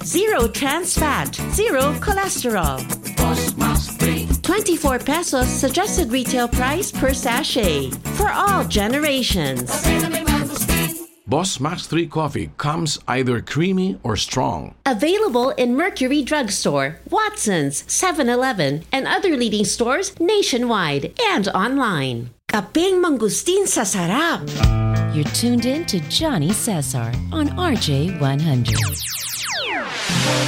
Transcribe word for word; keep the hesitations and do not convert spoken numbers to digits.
Zero trans fat, zero cholesterol. twenty-four pesos suggested retail price per sachet for all generations. Boss Max three coffee comes either creamy or strong. Available in Mercury Drugstore, Watson's, seven eleven, and other leading stores nationwide and online. Kapeng mangustin sa sarap. You're tuned in to Johnny Cesar on R J one hundred.